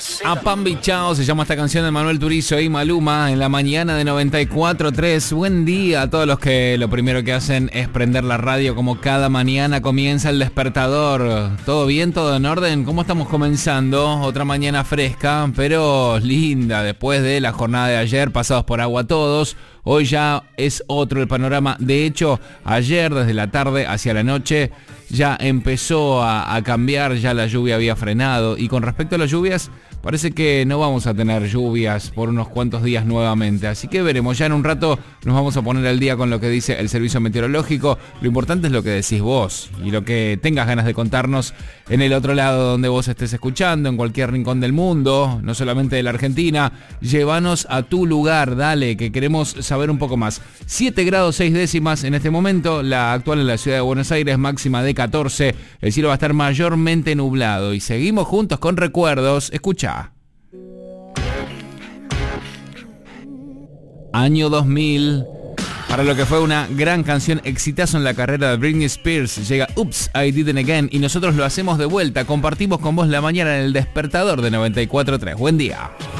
A Pambi Chao se llama esta canción de Manuel Turizo y Maluma en la mañana de 94.3. Buen día a todos los que lo primero que hacen es prender la radio como cada mañana comienza el despertador. ¿Todo bien? ¿Todo en orden? ¿Cómo estamos comenzando? Otra mañana fresca, pero linda después de la jornada de ayer, pasados por agua todos. Hoy ya es otro el panorama. De hecho, ayer desde la tarde hacia la noche ya empezó a cambiar, ya la lluvia había frenado. Y con respecto a las lluvias, parece que no vamos a tener lluvias por unos cuantos días nuevamente. Así que veremos, ya en un rato nos vamos a poner al día con lo que dice el servicio meteorológico. Lo importante es lo que decís vos y lo que tengas ganas de contarnos en el otro lado donde vos estés escuchando, en cualquier rincón del mundo, no solamente de la Argentina. Llévanos a tu lugar, dale, que queremos saber un poco más. 7 grados 6 décimas en este momento, la actual en la ciudad de Buenos Aires, máxima de 14. El cielo va a estar mayormente nublado y seguimos juntos con recuerdos. Escucha. Año 2000. Para lo que fue una gran canción, exitazo en la carrera de Britney Spears, llega Oops, I Did It Again y nosotros lo hacemos de vuelta. Compartimos con vos la mañana en el despertador de 94.3. Buen día.